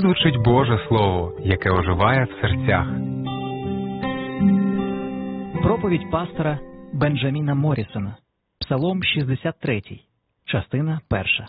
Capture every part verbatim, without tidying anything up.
звучить Боже Слово, яке оживає в серцях. Проповідь пастора Бенджаміна Моррісона. Псалом шістдесят три. Частина перша.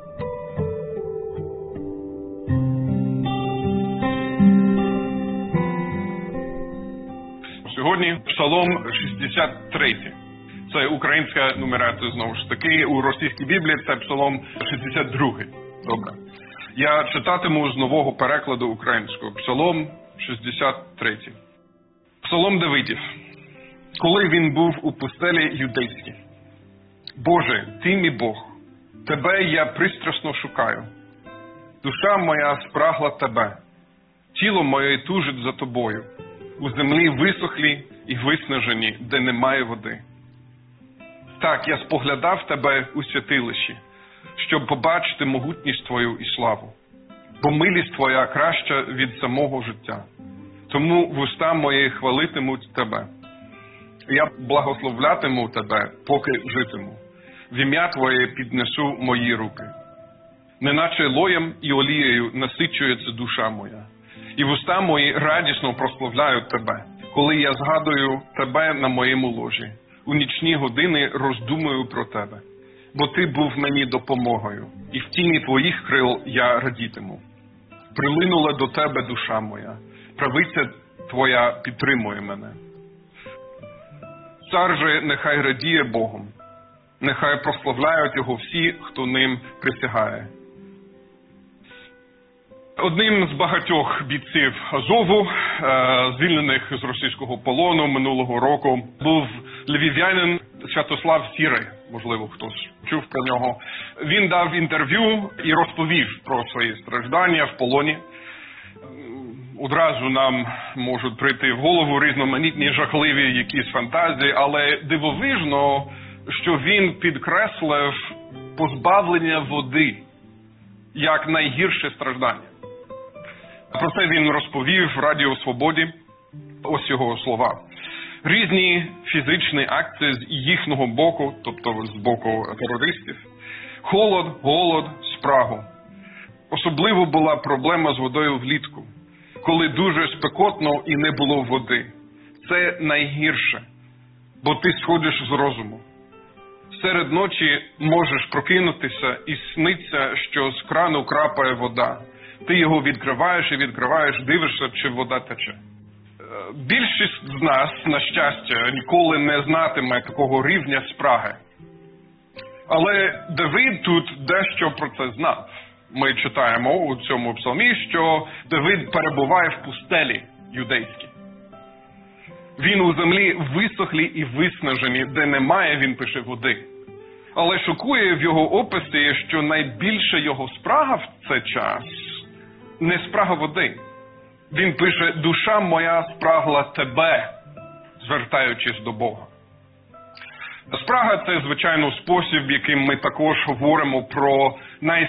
Сьогодні Псалом шістдесят три. Це українська нумерація, знову ж таки. У російській Біблії це Псалом шістдесят два. Добре. Я читатиму з нового перекладу українського. Псалом шістдесят три. Псалом Давидів. Коли він був у пустелі юдейській. Боже, Ти мій Бог, Тебе я пристрасно шукаю. Душа моя спрагла Тебе, тіло моє тужить за Тобою. У землі висохлі і виснажені, де немає води. Так, я споглядав Тебе у святилищі, щоб побачити могутність Твою і славу. Бо милість Твоя краща від самого життя. Тому вуста мої хвалитимуть Тебе. Я благословлятиму Тебе, поки житиму. В ім'я Твоє піднесу мої руки. Неначе лоєм і олією насичується душа моя. І вуста мої радісно прославляють Тебе, коли я згадую Тебе на моєму ложі. У нічні години роздумую про Тебе. Бо Ти був мені допомогою, і в тіні Твоїх крил я радітиму. Прилинула до Тебе душа моя, правиця Твоя підтримує мене. Цар же нехай радіє Богом, нехай прославляють Його всі, хто ним присягає. Одним з багатьох бійців Азову, звільнених з російського полону минулого року, був львів'янин Святослав Сірий, можливо, хтось чув про нього. Він дав інтерв'ю і розповів про свої страждання в полоні. Одразу нам можуть прийти в голову різноманітні жахливі якісь фантазії, але дивовижно, що він підкреслив позбавлення води як найгірше страждання. Про це він розповів в Радіо Свободі. Ось його слова. Різні фізичні акції з їхнього боку, тобто з боку терористів. Холод, голод, спрагу. Особливо була проблема з водою влітку, коли дуже спекотно і не було води. Це найгірше, бо ти сходиш з розуму. Серед ночі можеш прокинутися і сниться, що з крану крапає вода. Ти його відкриваєш і відкриваєш, дивишся, чи вода тече. Більшість з нас, на щастя, ніколи не знатиме такого рівня спраги. Але Давид тут дещо про це знав. Ми читаємо у цьому псалмі, що Давид перебуває в пустелі юдейській. Він у землі висохлі і виснажені, де немає, він пише, води. Але шокує в його описі, що найбільша його спрага в цей час не спрага води. Він пише, душа моя спрагла Тебе, звертаючись до Бога. Спрага – це, звичайно, спосіб, яким ми також говоримо про най